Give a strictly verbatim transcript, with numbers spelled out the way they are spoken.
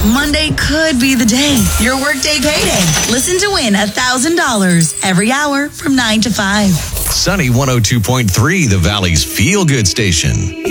Monday could be the day. Your workday payday. Listen to win one thousand dollars every hour from nine to five. Sunny one oh two point three, the Valley's feel-good station.